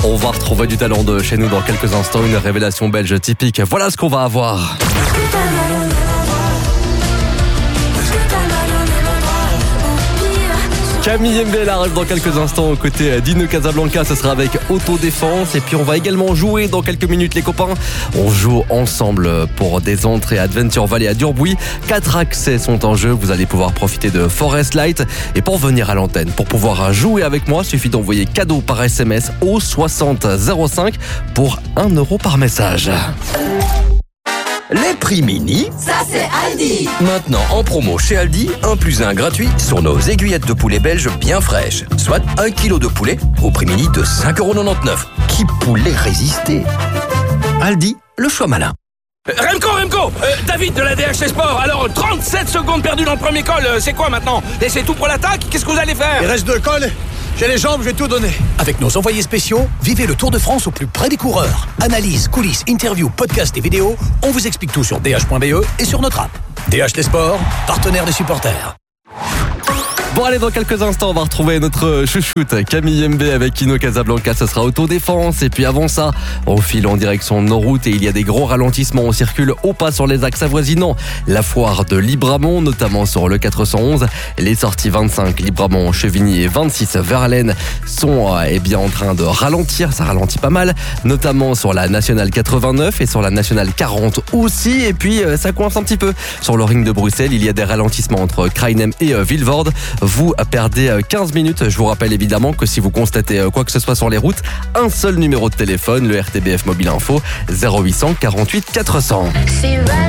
On va retrouver du talent de chez nous dans quelques instants, une révélation belge typique. Voilà ce qu'on va avoir. Camille MB arrive dans quelques instants aux côtés d'Ino Casablanca, ce sera avec Autodéfense. Et puis on va également jouer dans quelques minutes les copains. On joue ensemble pour des entrées Adventure Valley à Durbuy. 4 accès sont en jeu, vous allez pouvoir profiter de Forest Light. Et pour venir à l'antenne, pour pouvoir jouer avec moi, il suffit d'envoyer cadeau par SMS au 60 05 pour 1 € par message. Les prix mini, ça c'est Aldi. Maintenant en promo chez Aldi, 1 + 1 gratuit sur nos aiguillettes de poulet belges bien fraîches. Soit 1 kg de poulet au prix mini de 5,99 €. Qui pourrait résister? Aldi, le choix malin. Remco, David de la DHT Sport. Alors 37 secondes perdues dans le premier col, c'est quoi maintenant? Et c'est tout pour l'attaque? Qu'est-ce que vous allez faire? Il reste 2 cols. J'ai les jambes, je vais tout donner. Avec nos envoyés spéciaux, vivez le Tour de France au plus près des coureurs. Analyse, coulisses, interviews, podcasts et vidéos, on vous explique tout sur dh.be et sur notre app. DHT Sport, partenaire des supporters. Bon allez, dans quelques instants on va retrouver notre chouchoute Camille MB avec Ino Casablanca, ce sera Autodéfense. Et puis avant ça, on file en direction Nord-Route et il y a des gros ralentissements. On circule au pas sur les axes avoisinants la foire de Libramont, notamment sur le 411. Les sorties 25 Libramont, Chevigny et 26 Verlaine sont en train de ralentir, ça ralentit pas mal, notamment sur la nationale 89 et sur la nationale 40 aussi. Et puis ça coince un petit peu sur le ring de Bruxelles, il y a des ralentissements entre Krainem et Vilvoorde. Vous perdez 15 minutes. Je vous rappelle évidemment que si vous constatez quoi que ce soit sur les routes, un seul numéro de téléphone, le RTBF Mobile Info, 0800 48 400.